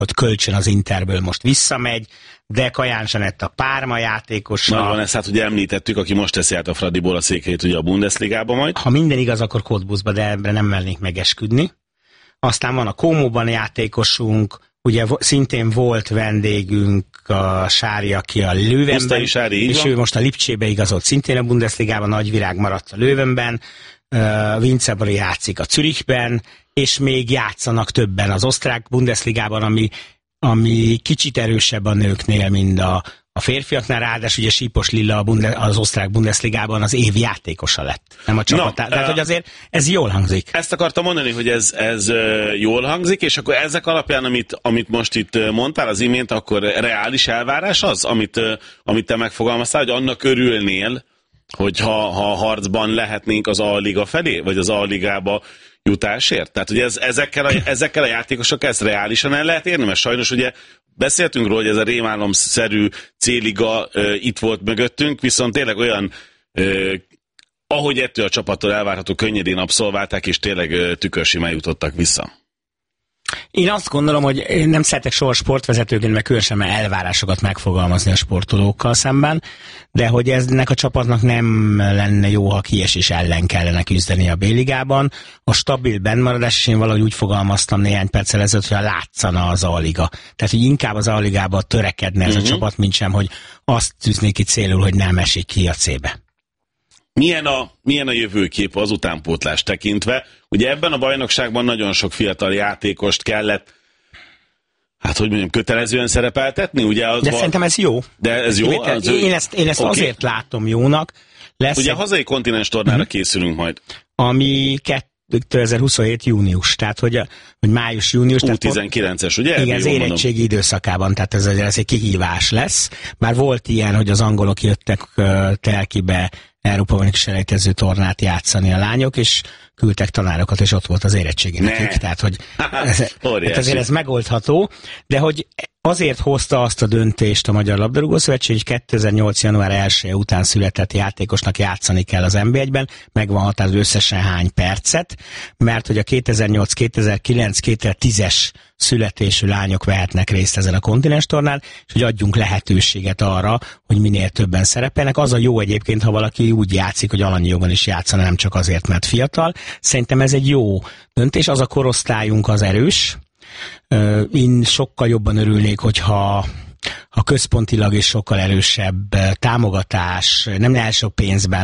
ott kölcsön az Interből most visszamegy, de Kaján Zsanett a Parma játékosa. Nagyon ezt hát ugye említettük, aki most teszi át a Fradiból a székhelyét ugye a Bundesligába majd. Ha minden igaz, akkor Cottbusba, de ebbre nem mernék megesküdni. Aztán van a Komóban játékosunk, ugye szintén volt vendégünk a Sári, aki a Leuvenben, és ő most a Lipcsébe igazolt, szintén a Bundesligában, Nagyvirág maradt a Leuvenben, Vincebori játszik a Zürichben, és még játszanak többen az osztrák Bundesligában, ami kicsit erősebb a nőknél, mint a férfiaknál, ráadásul ugye Sípos Lilla az osztrák Bundesligában az év játékosa lett, nem a csapat. Tehát, hogy azért ez jól hangzik. Ezt akartam mondani, hogy ez jól hangzik, és akkor ezek alapján, amit most itt mondtál az imént, akkor reális elvárás az, amit te megfogalmaztál, hogy annak örülnél, hogy ha harcban lehetnénk az A-liga felé, vagy az A-ligába jutásért? Tehát, hogy ezekkel a játékosokkal ezt reálisan el lehet érni, mert sajnos ugye beszéltünk róla, hogy ez a rémálomszerű C-liga itt volt mögöttünk, viszont tényleg olyan, ahogy ettől a csapattól elvárható, könnyedén abszolválták, és tényleg tükörsimán jutottak vissza. Én azt gondolom, hogy én nem szeretek soha sportvezetőként, meg különösen elvárásokat megfogalmazni a sportolókkal szemben, de hogy ennek a csapatnak nem lenne jó, ha kiesés ellen kellene küzdeni a B-ligában. A stabil bennmaradás, és én valahogy úgy fogalmaztam néhány perccel ezelőtt, hogy látszana az A-liga. Tehát, hogy inkább az A-ligába törekedne ez a csapat, mint sem, hogy azt tűznék ki célul, hogy nem esik ki a C-be. Milyen a jövőkép az utánpótlást tekintve? Ugye ebben a bajnokságban nagyon sok fiatal játékost kellett, hát hogy mondjam, kötelezően szerepeltetni? Ugye szerintem ez jó. De ez jó? Én ezt azért látom jónak. Ugye a hazai kontinens tornára készülünk majd. Ami 2027 június, tehát hogy május-június. U19-es, ugye? Igen, az érettségi időszakában, tehát ez egy kihívás lesz. Már volt ilyen, hogy az angolok jöttek Telkibe Európa-bajnoki selejtező tornát játszani a lányok, és küldtek tanárokat, és ott volt az érettségi nekik. Tehát, hogy azért ez megoldható, de hogy azért hozta azt a döntést a Magyar Labdarúgó Szövetség, hogy 2008. január 1 után született játékosnak játszani kell az NB1-ben, megvan határozva összesen hány percet, mert hogy a 2008, 2009, 2010-es születésű lányok vehetnek részt ezen a kontinens tornán, és hogy adjunk lehetőséget arra, hogy minél többen szerepelnek. Az a jó egyébként, ha valaki úgy játszik, hogy alanyi jogon is játszana, nem csak azért, mert fiatal. Szerintem ez egy jó döntés, az a korosztályunk az erős. Én sokkal jobban örülnék, hogyha központilag is sokkal erősebb támogatás, nem első pénzben,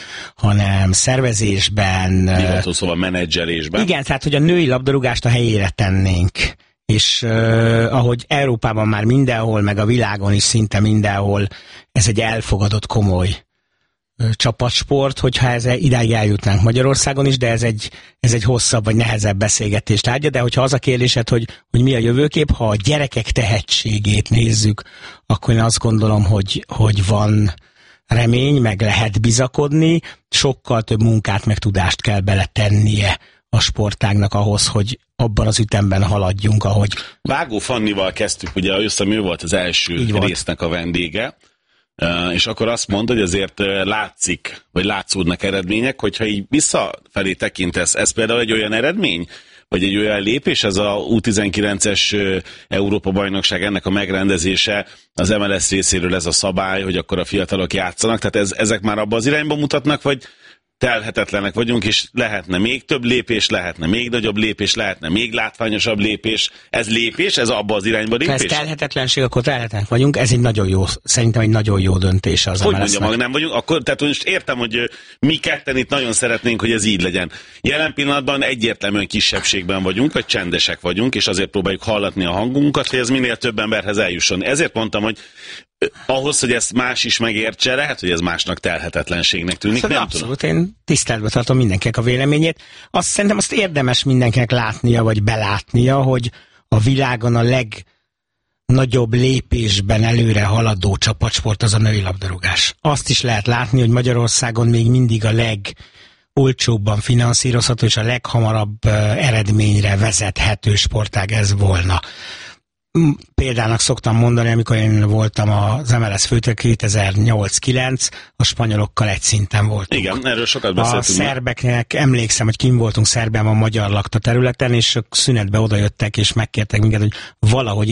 hanem szervezésben. Divató szóval menedzselésben. Igen, tehát hogy a női labdarúgást a helyére tennénk. És ahogy Európában már mindenhol, meg a világon is szinte mindenhol, ez egy elfogadott komoly csapatsport, hogyha idáig eljutnánk Magyarországon is, de ez egy hosszabb vagy nehezebb beszélgetést tárgya, de hogyha az a kérdésed, hogy mi a jövőkép, ha a gyerekek tehetségét nézzük, akkor én azt gondolom, hogy van remény, meg lehet bizakodni, sokkal több munkát meg tudást kell beletennie a sportágnak ahhoz, hogy abban az ütemben haladjunk, ahogy... Vágó Fannival kezdtük, ugye ő volt az első résznek a vendége, és akkor azt mondta, hogy azért látszik, vagy látszódnak eredmények, hogyha így visszafelé tekintesz, ez például egy olyan eredmény, vagy egy olyan lépés, ez a U19-es Európa-bajnokság, ennek a megrendezése, az MLS részéről ez a szabály, hogy akkor a fiatalok játszanak, tehát ezek már abban az irányba mutatnak, vagy telhetetlenek vagyunk, és lehetne még több lépés, lehetne még nagyobb lépés, lehetne még látványosabb lépés. Ez lépés? Ez abba az irányba lépés? Ha ez telhetetlenség, akkor telhetetlenek vagyunk. Ez egy nagyon jó, szerintem egy nagyon jó döntés az MLS-nek. Hogy mondjam, nem vagyunk? Akkor, tehát most értem, hogy mi ketten itt nagyon szeretnénk, hogy ez így legyen. Jelen pillanatban egyértelműen kisebbségben vagyunk, vagy csendesek vagyunk, és azért próbáljuk hallatni a hangunkat, hogy ez minél több emberhez eljusson. Ezért mondtam, hogy ahhoz, hogy ezt más is megértse, lehet, hogy ez másnak telhetetlenségnek tűnik, nem abszolút, tudom. Én tiszteletbe tartom mindenkinek a véleményét. Szerintem azt érdemes mindenkinek látnia, vagy belátnia, hogy a világon a legnagyobb lépésben előre haladó csapatsport az a női labdarúgás. Azt is lehet látni, hogy Magyarországon még mindig a legolcsóbban finanszírozható és a leghamarabb eredményre vezethető sportág ez volna. példának szoktam mondani, amikor én voltam az MLS főtől 2008-9, a spanyolokkal egy szinten voltunk. Igen, erről sokat beszéltünk. A szerbeknek emlékszem, hogy kim voltunk Szerbiában, magyar lakta területen, és szünetbe odajöttek, és megkértek minket, hogy valahogy